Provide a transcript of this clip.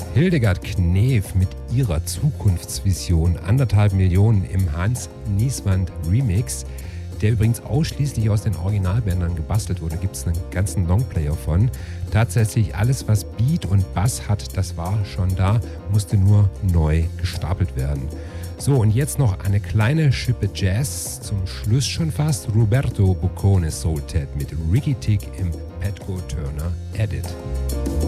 Hildegard Knef mit ihrer Zukunftsvision 1,5 Millionen im Hans Nieswand Remix, der übrigens ausschließlich aus den Originalbändern gebastelt wurde. Gibt es einen ganzen Longplayer von. Tatsächlich alles, was Beat und Bass hat, das war schon da, musste nur neu gestapelt werden. So, und jetzt noch eine kleine Schippe Jazz, zum Schluss schon fast. Roberto Boccone Soul Ted mit Ricky Tick im Petco Turner Edit.